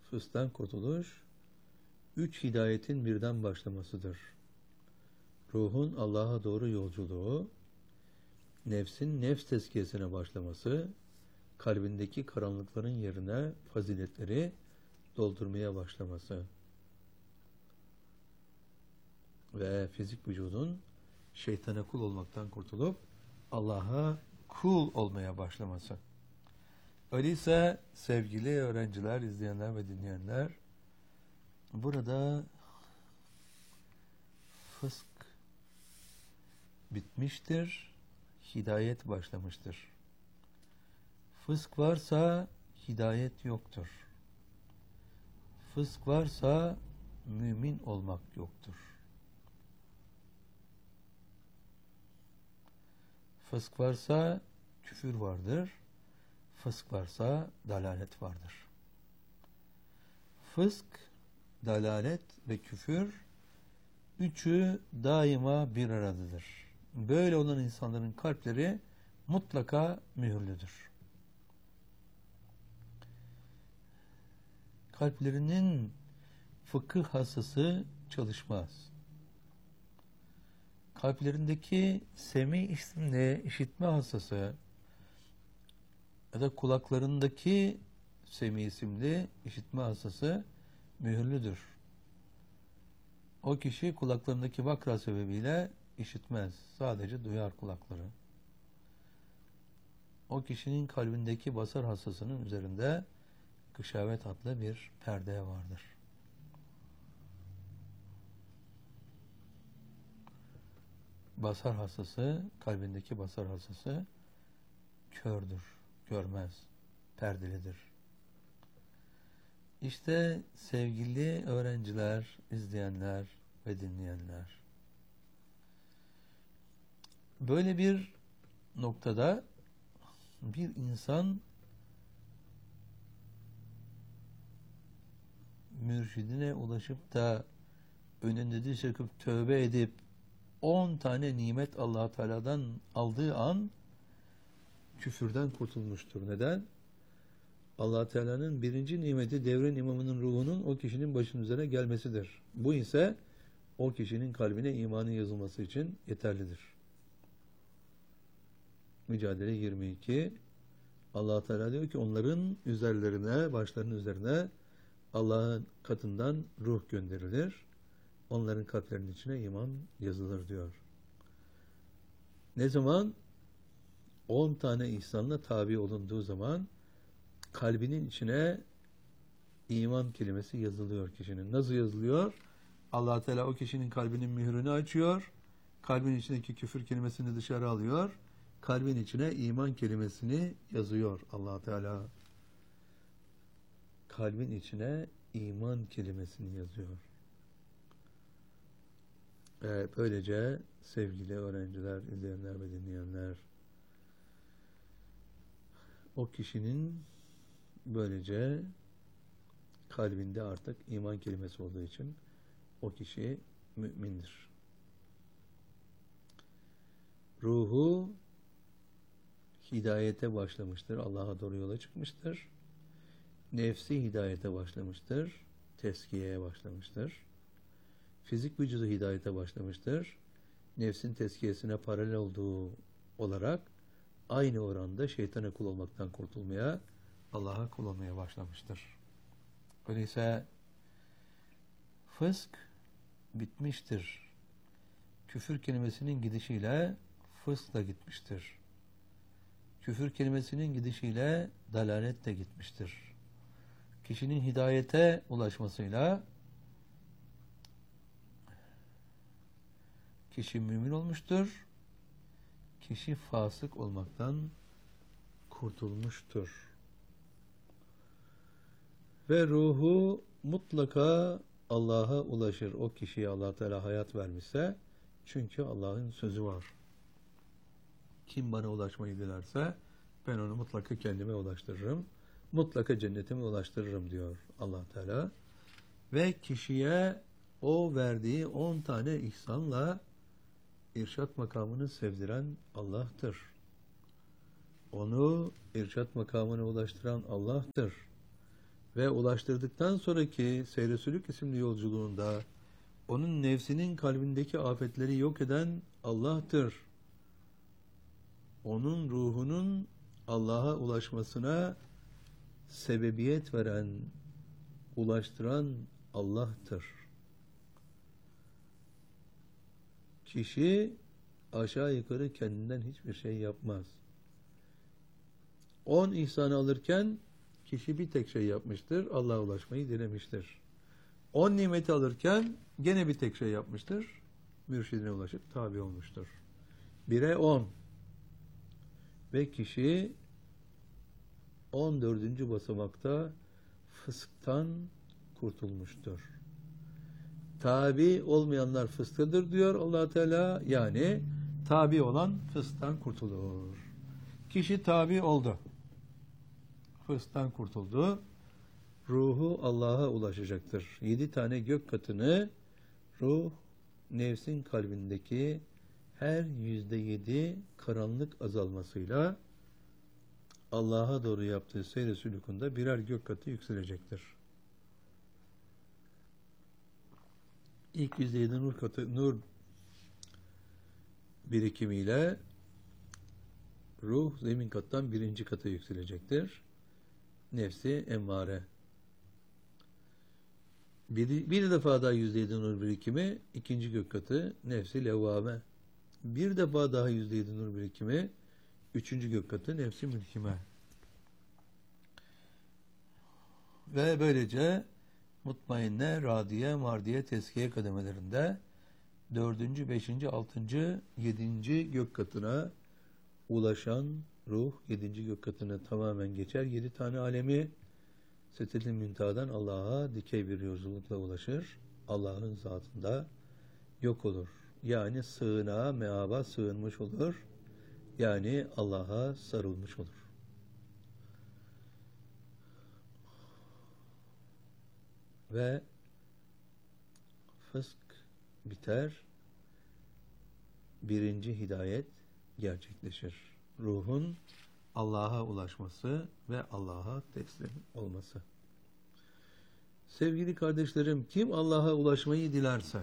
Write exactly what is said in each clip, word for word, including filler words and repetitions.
fısktan kurtuluş, üç hidayetin birden başlamasıdır. Ruhun Allah'a doğru yolculuğu, nefsin nefs tezkiyesine başlaması, kalbindeki karanlıkların yerine faziletleri doldurmaya başlaması ve fizik vücudun şeytana kul olmaktan kurtulup Allah'a kul olmaya başlaması. Öyleyse sevgili öğrenciler, izleyenler ve dinleyenler, burada fısk bitmiştir, hidayet başlamıştır. Fısk varsa hidayet yoktur. Fısk varsa mümin olmak yoktur. Fısk varsa küfür vardır. Fısk varsa dalalet vardır. Fısk, dalalet ve küfür üçü daima bir aradadır. Böyle olan insanların kalpleri mutlaka mühürlüdür. Kalplerinin fıkıh hassası çalışmaz. Kalplerindeki semi isimli işitme hassası ya da kulaklarındaki semi isimli işitme hassası mühürlüdür. O kişi kulaklarındaki vakra sebebiyle işitmez. Sadece duyar kulakları. O kişinin kalbindeki basar hassasının üzerinde gışavet adlı bir perde vardır. Basar hassası, kalbindeki basar hassası kördür, görmez, perdelidir. İşte sevgili öğrenciler, izleyenler ve dinleyenler, böyle bir noktada bir insan mürşidine ulaşıp da önünde diz çöküp tövbe edip on tane nimet Allah Teala'dan aldığı an küfürden kurtulmuştur. Neden? Allah Teala'nın birinci nimeti devrin imamının ruhunun o kişinin başının üzerine gelmesidir. Bu ise o kişinin kalbine imanın yazılması için yeterlidir. Mücadele yirmi iki. Allah Teala diyor ki onların üzerlerine, başlarının üzerine Allah'ın katından ruh gönderilir. Onların kalplerinin içine iman yazılır diyor. Ne zaman? on tane ihsanla tabi olunduğu zaman kalbinin içine iman kelimesi yazılıyor kişinin. Nasıl yazılıyor? Allah Teala o kişinin kalbinin mührünü açıyor. Kalbin içindeki küfür kelimesini dışarı alıyor. Kalbin içine iman kelimesini yazıyor Allah Teala. Kalbin içine iman kelimesini yazıyor. Ee, böylece sevgili öğrenciler, izleyenler ve dinleyenler, o kişinin böylece kalbinde artık iman kelimesi olduğu için o kişi mümindir. Ruhu hidayete başlamıştır. Allah'a doğru yola çıkmıştır. Nefsi hidayete başlamıştır. Teskiyeye başlamıştır. Fizik vücudu hidayete başlamıştır. Nefsin teskiyesine paralel olduğu olarak aynı oranda şeytana kul olmaktan kurtulmaya, Allah'a kul olmaya başlamıştır. Öyleyse fısk bitmiştir. Küfür kelimesinin gidişiyle fısk da gitmiştir. Küfür kelimesinin gidişiyle dalalet de gitmiştir. Kişinin hidayete ulaşmasıyla kişi mümin olmuştur. Kişi fasık olmaktan kurtulmuştur. Ve ruhu mutlaka Allah'a ulaşır. O kişiye Allah Teala hayat vermişse, çünkü Allah'ın sözü var. Kim bana ulaşmayı dilerse ben onu mutlaka kendime ulaştırırım. Mutlaka cennetime ulaştırırım diyor Allah Teala. Ve kişiye o verdiği on tane ihsanla irşat makamını sevdiren Allah'tır. Onu irşat makamına ulaştıran Allah'tır. Ve ulaştırdıktan sonraki Seyre-sülük isimli yolculuğunda onun nefsinin kalbindeki afetleri yok eden Allah'tır. Onun ruhunun Allah'a ulaşmasına sebebiyet veren, ulaştıran Allah'tır. Kişi aşağı yukarı kendinden hiçbir şey yapmaz. On ihsanı alırken kişi bir tek şey yapmıştır, Allah'a ulaşmayı dilemiştir. On nimeti alırken gene bir tek şey yapmıştır, mürşidine ulaşıp tabi olmuştur. Bire on. Ve kişi on dördüncü basamakta fısktan kurtulmuştur. Tabi olmayanlar fıskadır diyor Allah Teala. Yani tabi olan fısktan kurtulur. Kişi tabi oldu. Fısktan kurtuldu. Ruhu Allah'a ulaşacaktır. Yedi tane gök katını ruh, nefsin kalbindeki her yüzde yedi karanlık azalmasıyla Allah'a doğru yaptığı seyre sülükünde birer gök katı yükselecektir. İlk yüzde yedi nur katı, nur birikimiyle ruh zemin kattan birinci kata yükselecektir. Nefsi emmare. Bir, bir defa daha yüzde yedi nur birikimi ikinci gök katı nefsi levvame. Bir defa daha yüzde yedi nur birikimi üçüncü gök katı nefsi mülkime. Ve böylece mutmainne, radiye, mardiye, teskiye kademelerinde dördüncü, beşinci, altıncı, yedinci gök katına ulaşan ruh yedinci gök katını tamamen geçer. Yedi tane alemi Sedretil Münteha'dan Allah'a dikey bir yolculukla ulaşır. Allah'ın zatında yok olur. Yani sığınağa, meaba sığınmış olur. Yani Allah'a sarılmış olur. Ve fısk biter. Birinci hidayet gerçekleşir. Ruhun Allah'a ulaşması ve Allah'a teslim olması. Sevgili kardeşlerim, kim Allah'a ulaşmayı dilerse,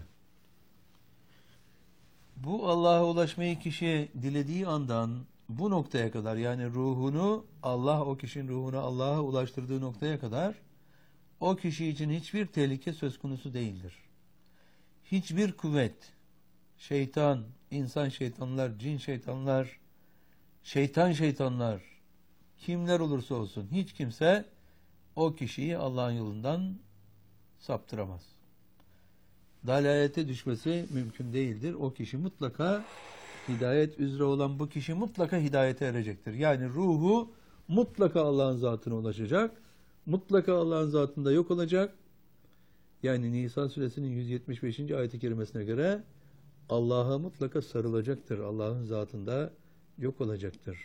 bu Allah'a ulaşmayı kişi dilediği andan bu noktaya kadar, yani ruhunu Allah, o kişinin ruhunu Allah'a ulaştırdığı noktaya kadar, o kişi için hiçbir tehlike söz konusu değildir. Hiçbir kuvvet, şeytan, insan şeytanlar, cin şeytanlar, şeytan şeytanlar, kimler olursa olsun hiç kimse o kişiyi Allah'ın yolundan saptıramaz. Dalalete düşmesi mümkün değildir. O kişi mutlaka hidayet üzere olan bu kişi mutlaka hidayete erecektir. Yani ruhu mutlaka Allah'ın zatına ulaşacak. Mutlaka Allah'ın zatında yok olacak. Yani Nisa suresinin yüz yetmiş beşinci ayet-i kerimesine göre Allah'a mutlaka sarılacaktır. Allah'ın zatında yok olacaktır.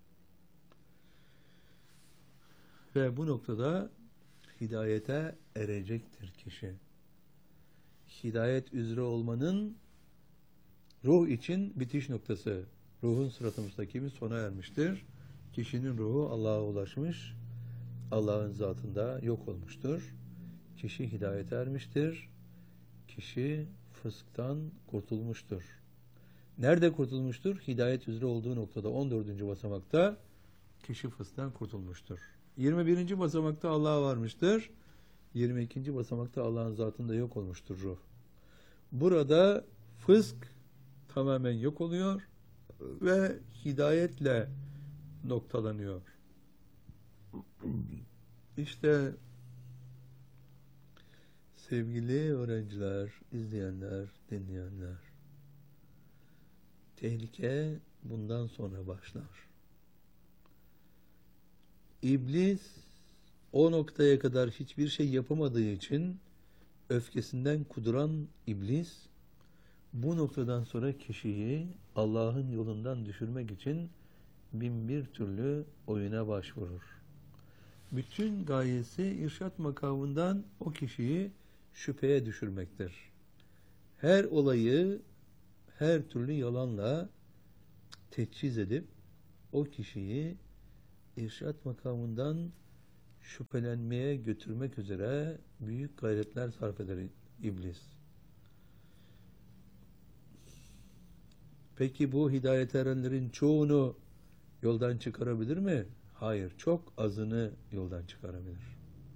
Ve bu noktada hidayete erecektir kişi. Hidayet üzere olmanın ruh için bitiş noktası. Ruhun sırat-ı müstakimi sona ermiştir. Kişinin ruhu Allah'a ulaşmış, Allah'ın zatında yok olmuştur. Kişi hidayete ermiştir. Kişi fısktan kurtulmuştur. Nerede kurtulmuştur? Hidayet üzere olduğu noktada on dördüncü basamakta kişi fısktan kurtulmuştur. yirmi birinci basamakta Allah'a varmıştır. yirmi ikinci basamakta Allah'ın zatında yok olmuştur ruh. Burada fısk tamamen yok oluyor ve hidayetle noktalanıyor. İşte sevgili öğrenciler, izleyenler, dinleyenler, tehlike bundan sonra başlar. İblis o noktaya kadar hiçbir şey yapamadığı için öfkesinden kuduran iblis bu noktadan sonra kişiyi Allah'ın yolundan düşürmek için bin bir türlü oyuna başvurur. Bütün gayesi irşat makamından o kişiyi şüpheye düşürmektir. Her olayı her türlü yalanla teçhiz edip o kişiyi irşat makamından şüphelenmeye götürmek üzere büyük gayretler sarf eder iblis. Peki bu hidayete erenlerin çoğunu yoldan çıkarabilir mi? Hayır, çok azını yoldan çıkarabilir.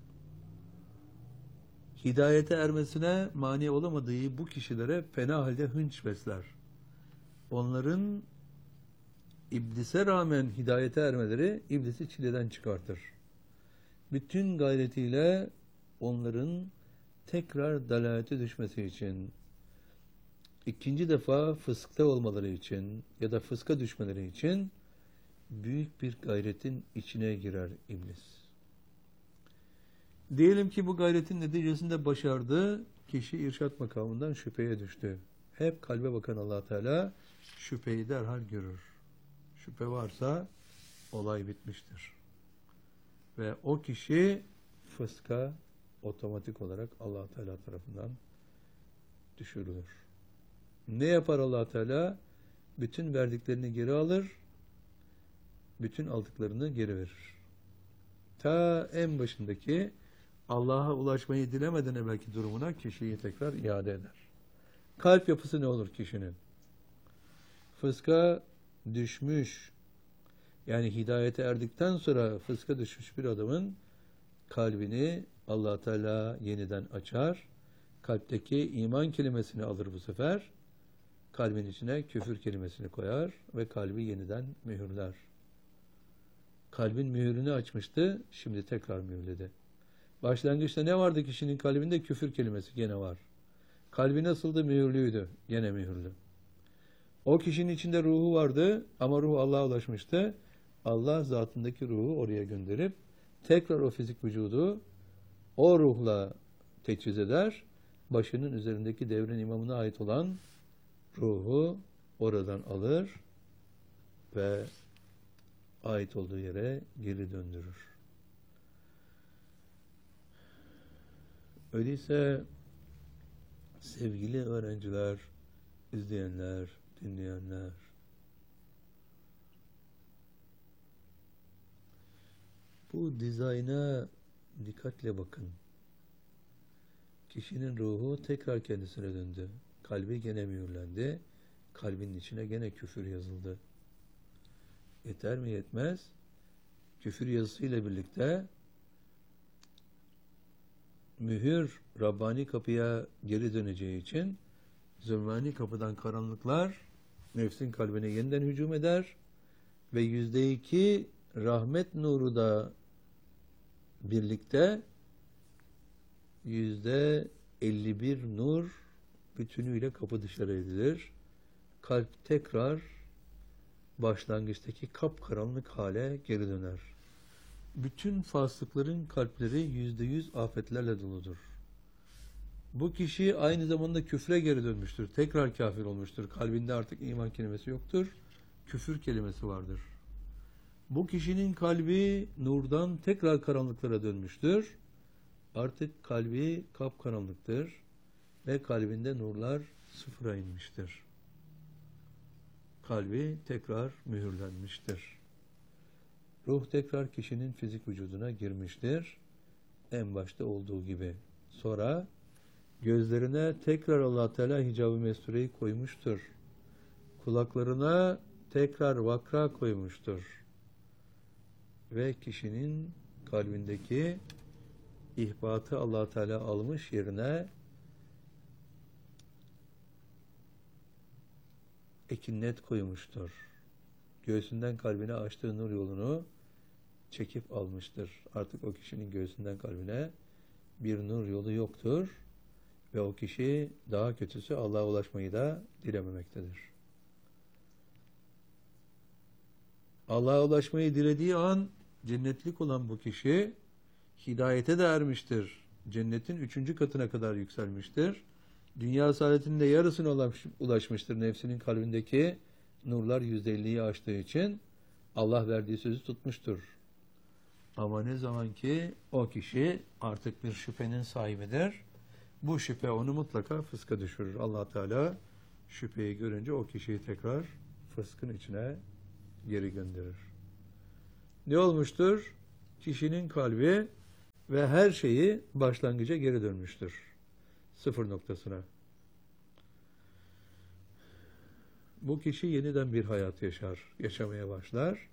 Hidayete ermesine mani olamadığı bu kişilere fena halde hınç besler. Onların iblise rağmen hidayete ermeleri iblisi çileden çıkartır. Bütün gayretiyle onların tekrar dalalete düşmesi için, ikinci defa fıskta olmaları için ya da fıska düşmeleri için büyük bir gayretin içine girer iblis. Diyelim ki bu gayretin neticesinde başardı, kişi irşat makamından şüpheye düştü. Hep kalbe bakan Allah Teala şüpheyi derhal görür. Şüphe varsa olay bitmiştir. Ve o kişi fıska otomatik olarak Allah Teala tarafından düşürülür. Ne yapar Allah Teala? Bütün verdiklerini geri alır, bütün aldıklarını geri verir. Ta en başındaki Allah'a ulaşmayı dilemeden evvelki durumuna kişiyi tekrar iade eder. Kalp yapısı ne olur kişinin? Fıska düşmüş, yani hidayete erdikten sonra fıska düşmüş bir adamın kalbini Allah Teala yeniden açar. Kalpteki iman kelimesini alır bu sefer. Kalbin içine küfür kelimesini koyar ve kalbi yeniden mühürler. Kalbin mühürünü açmıştı, şimdi tekrar mühürledi. Başlangıçta ne vardı kişinin kalbinde? Küfür kelimesi gene var. Kalbi nasıldı? Mühürlüydü. Gene mühürlü. O kişinin içinde ruhu vardı ama ruh Allah'a ulaşmıştı. Allah zatındaki ruhu oraya gönderip tekrar o fizik vücudu o ruhla teçhiz eder. Başının üzerindeki devrin imamına ait olan ruhu oradan alır ve ait olduğu yere geri döndürür. Öyleyse sevgili öğrenciler, izleyenler, dinleyenler, bu dizayna dikkatle bakın. Kişinin ruhu tekrar kendisine döndü. Kalbi gene mühürlendi. Kalbinin içine gene küfür yazıldı. Yeter mi yetmez? Küfür yazısıyla birlikte mühür Rabbani kapıya geri döneceği için zulmani kapıdan karanlıklar nefsin kalbine yeniden hücum eder ve yüzde iki rahmet nuru da birlikte yüzde elli bir nur bütünüyle kapı dışarı edilir. Kalp tekrar başlangıçtaki kapkaranlık hale geri döner. Bütün fasıkların kalpleri yüzde yüz afetlerle doludur. Bu kişi aynı zamanda küfre geri dönmüştür. Tekrar kafir olmuştur. Kalbinde artık iman kelimesi yoktur. Küfür kelimesi vardır. Bu kişinin kalbi nurdan tekrar karanlıklara dönmüştür. Artık kalbi kapkaranlıktır ve kalbinde nurlar sıfıra inmiştir. Kalbi tekrar mühürlenmiştir. Ruh tekrar kişinin fizik vücuduna girmiştir. En başta olduğu gibi. Sonra gözlerine tekrar Allah Teala hicab-ı mestureyi koymuştur. Kulaklarına tekrar vakra koymuştur. Ve kişinin kalbindeki ihbatı Allah Teala almış, yerine ekinnet koymuştur. Göğsünden kalbine açtığı nur yolunu çekip almıştır. Artık o kişinin göğsünden kalbine bir nur yolu yoktur ve o kişi daha kötüsü Allah'a ulaşmayı da dilememektedir. Allah'a ulaşmayı dilediği an cennetlik olan bu kişi hidayete de ermiştir. Cennetin üçüncü katına kadar yükselmiştir. Dünya saadetinin de yarısına ulaşmıştır. Nefsinin kalbindeki nurlar yüzde elliyi aştığı için Allah verdiği sözü tutmuştur. Ama ne zaman ki o kişi artık bir şüphenin sahibidir, bu şüphe onu mutlaka fıska düşürür. Allah Teala şüpheyi görünce o kişiyi tekrar fıskın içine geri gönderir. Ne olmuştur? kişinin kalbi ve her şeyi başlangıca geri dönmüştür. Sıfır noktasına. Bu kişi yeniden bir hayat yaşar, yaşamaya başlar.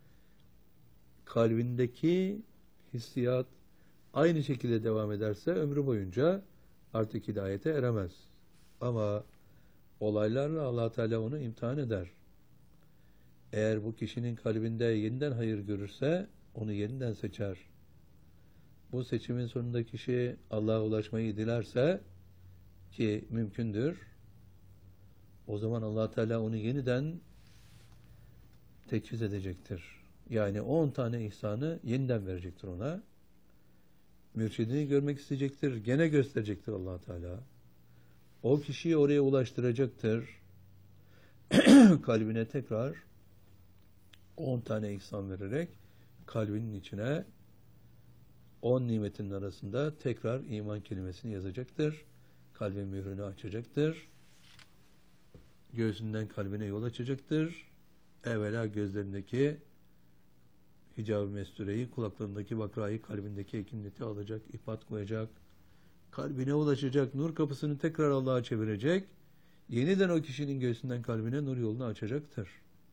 Kalbindeki hissiyat aynı şekilde devam ederse ömrü boyunca artık hidayete eremez. Ama olaylarla Allah Teala onu imtihan eder. Eğer bu kişinin kalbinde yeniden hayır görürse onu yeniden seçer. Bu seçimin sonunda kişi Allah'a ulaşmayı dilerse, ki mümkündür, o zaman Allah Teala onu yeniden tekviz edecektir. Yani on tane ihsanı yeniden verecektir ona. Mürşidini görmek isteyecektir. Gene gösterecektir Allah Teala. O kişiyi oraya ulaştıracaktır. Kalbine tekrar on tane ihsan vererek kalbinin içine on nimetin arasında tekrar iman kelimesini yazacaktır. Kalbin mührünü açacaktır. Göğsünden kalbine yol açacaktır. Evvela gözlerindeki hicab-ı mestureyi, kulaklarındaki bakrayı, kalbindeki ekinleti alacak, ipat koyacak. Kalbine ulaşacak, nur kapısını tekrar Allah'a çevirecek. Yeniden o kişinin göğsünden kalbine nur yolunu açacaktır.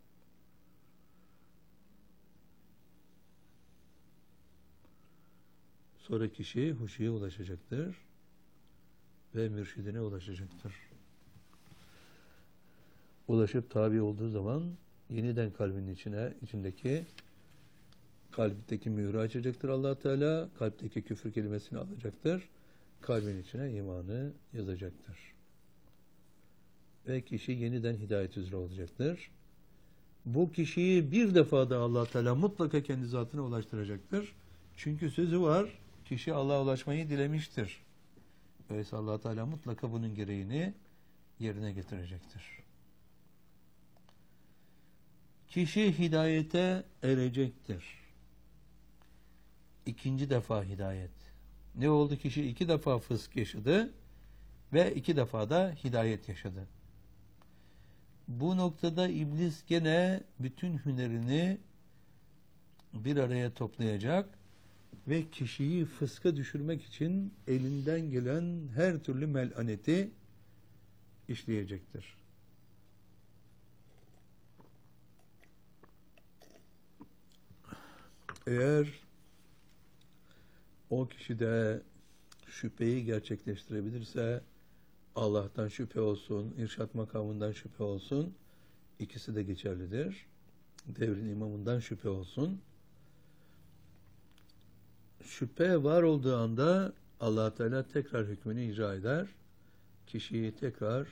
Sonra kişi huşuya ulaşacaktır ve mürşidine ulaşacaktır. Ulaşıp tabi olduğu zaman yeniden kalbinin içine, içindeki kalpteki mührü açacaktır Allah Teala, kalpteki küfür kelimesini alacaktır, kalbin içine imanı yazacaktır. Ve kişi yeniden hidayet üzere olacaktır. Bu kişiyi bir defa da Allah Teala mutlaka kendi zatına ulaştıracaktır. Çünkü sözü var, kişi Allah'a ulaşmayı dilemiştir. Öyleyse Allah Teala mutlaka bunun gereğini yerine getirecektir. Kişi hidayete erecektir. İkinci defa hidayet. Ne oldu? Kişi iki defa fısk yaşadı ve iki defa da hidayet yaşadı. Bu noktada iblis gene bütün hünerini bir araya toplayacak ve kişiyi fıska düşürmek için elinden gelen her türlü melaneti işleyecektir. Eğer o kişi de şüpheyi gerçekleştirebilirse, Allah'tan şüphe olsun, irşat makamından şüphe olsun, ikisi de geçerlidir. Devrin imamından şüphe olsun. Şüphe var olduğu anda Allah Teala tekrar hükmünü icra eder. Kişiyi tekrar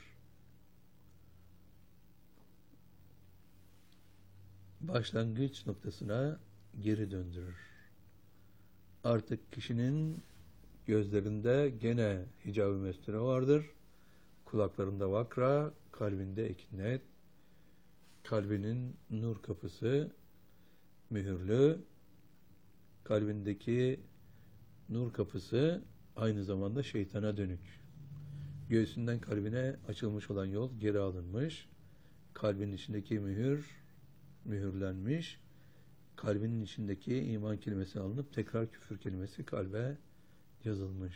başlangıç noktasına geri döndürür. Artık kişinin gözlerinde gene hicab-ı mesture vardır. Kulaklarında vakra, kalbinde ekinnet, kalbinin nur kapısı mühürlü, kalbindeki nur kapısı aynı zamanda şeytana dönük. Göğsünden kalbine açılmış olan yol geri alınmış, kalbin içindeki mühür mühürlenmiş, kalbinin içindeki iman kelimesi alınıp tekrar küfür kelimesi kalbe yazılmış.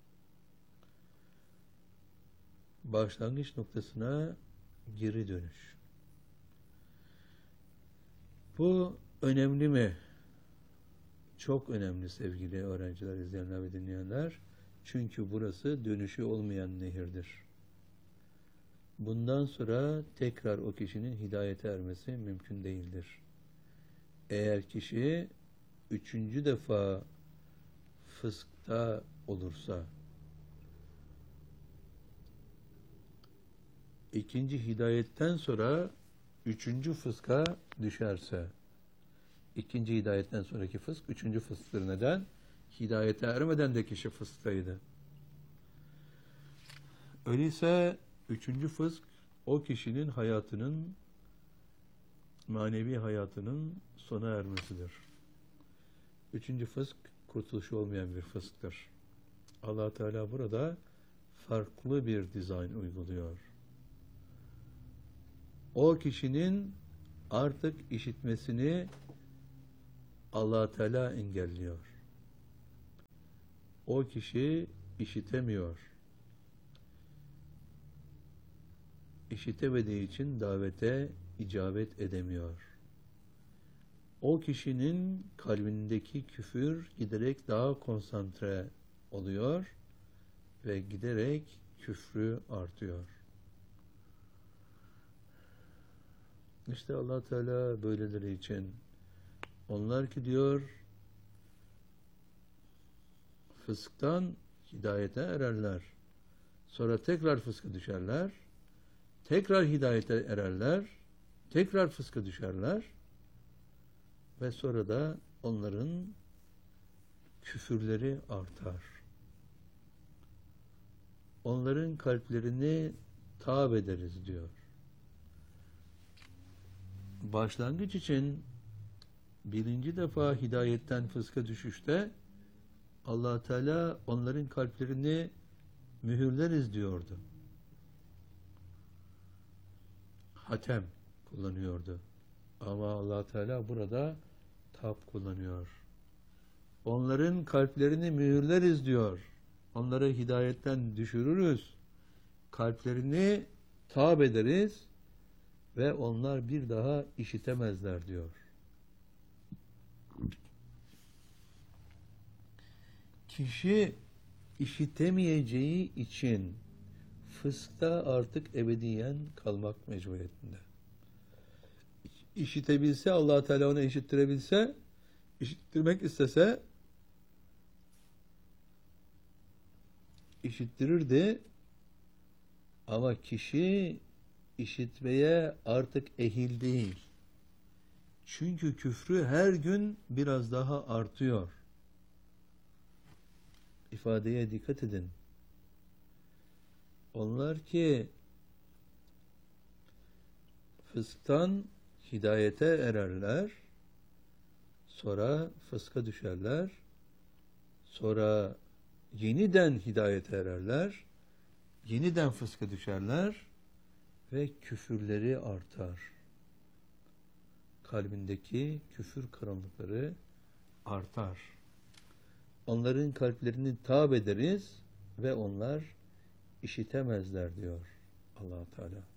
Başlangıç noktasına geri dönüş. Bu önemli mi? Çok önemli sevgili öğrenciler, izleyenler ve dinleyenler. Çünkü burası dönüşü olmayan nehirdir. Bundan sonra tekrar o kişinin hidayete ermesi mümkün değildir. Eğer kişi üçüncü defa fıskta olursa, ikinci hidayetten sonra üçüncü fıska düşerse, ikinci hidayetten sonraki fısk üçüncü fısktır. Neden? Hidayete ermeden de kişi fısktaydı. Öyleyse üçüncü fısk o kişinin hayatının, manevi hayatının sona ermesidir. Üçüncü fısk kurtuluşu olmayan bir fısktır. Allah Teala burada farklı bir dizayn uyguluyor. O kişinin artık işitmesini Allah Teala engelliyor. O kişi işitemiyor. İşitemediği için davete icabet edemiyor. O kişinin kalbindeki küfür giderek daha konsantre oluyor ve giderek küfrü artıyor. İşte Allah Teala böyleleri için, onlar ki diyor fısktan hidayete ererler. Sonra tekrar fıska düşerler. Tekrar hidayete ererler. Tekrar fıska düşerler. Ve sonra da onların küfürleri artar. Onların kalplerini tâb ederiz diyor. Başlangıç için birinci defa hidayetten fıska düşüşte Allah Teala onların kalplerini mühürleriz diyordu. Hatem kullanıyordu. Ama Allah Teala burada tab kullanıyor. Onların kalplerini mühürleriz diyor. Onları hidayetten düşürürüz. Kalplerini tab ederiz ve onlar bir daha işitemezler diyor. Kişi işitemeyeceği için fıskta artık ebediyen kalmak mecburiyetinde. İşitebilse, Allah Teala onu işittirebilse, işittirmek istese işittirirdi, ama kişi işitmeye artık ehil değil. Çünkü küfrü her gün biraz daha artıyor. İfadeye dikkat edin. Onlar ki fısktan hidayete ererler, sonra fıska düşerler, sonra yeniden hidayete ererler, yeniden fıska düşerler ve küfürleri artar. Kalbindeki küfür karanlıkları artar. Onların kalplerini tâb ederiz ve onlar işitemezler diyor Allah Teala.